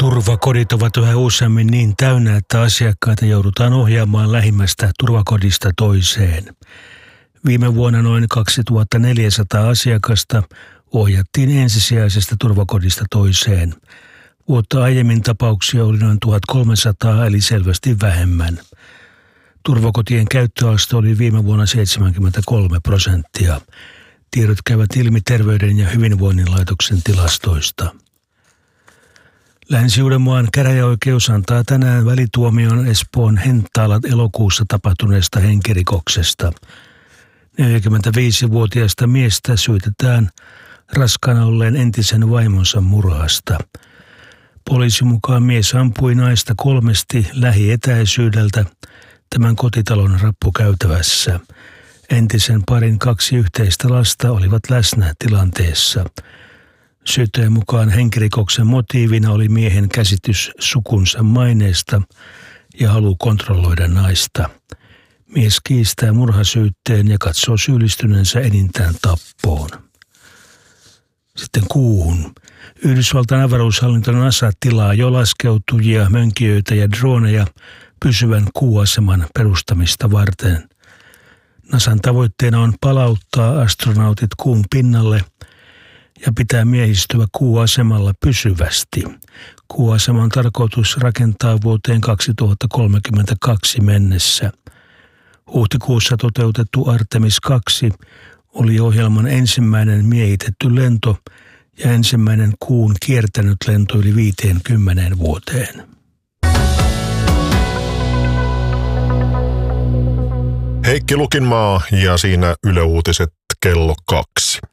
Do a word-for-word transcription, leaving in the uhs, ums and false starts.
Turvakodit ovat yhä useammin niin täynnä, että asiakkaita joudutaan ohjaamaan lähimmästä turvakodista toiseen. Viime vuonna noin kaksituhattaneljäsataa asiakasta ohjattiin ensisijaisesta turvakodista toiseen. Vuotta aiemmin tapauksia oli noin tuhatkolmesataa, eli selvästi vähemmän. Turvakotien käyttöaste oli viime vuonna seitsemänkymmentäkolme prosenttia. Tiedot käyvät ilmi Terveyden ja hyvinvoinnin laitoksen tilastoista. Länsi-Uudenmaan käräjäoikeus antaa tänään välituomion Espoon Henttaalat elokuussa tapahtuneesta henkirikoksesta. neljäkymmentäviisivuotiaasta miestä syytetään raskaana olleen entisen vaimonsa murhasta. Poliisin mukaan mies ampui naista kolmesti lähietäisyydeltä tämän kotitalon rappukäytävässä. Entisen parin kaksi yhteistä lasta olivat läsnä tilanteessa. Syyttäjän mukaan henkirikoksen motiivina oli miehen käsitys sukunsa maineesta ja halu kontrolloida naista. Mies kiistää murhasyytteen ja katsoo syyllistyneensä enintään tappoon. Sitten kuuhun. Yhdysvaltain avaruushallinto NASA tilaa jo laskeutujia, mönkijöitä ja droneja pysyvän kuuaseman perustamista varten. NASAn tavoitteena on palauttaa astronautit kuun pinnalle ja pitää miehistöä kuuasemalla pysyvästi. Kuuasema on tarkoitus rakentaa vuoteen kaksituhattakolmekymmentäkaksi mennessä. Huhtikuussa toteutettu Artemis kaksi oli ohjelman ensimmäinen miehitetty lento ja ensimmäinen kuun kiertänyt lento yli viiteenkymmeneen vuoteen. Heikki Lukinmaa ja siinä Yle Uutiset kello kaksi.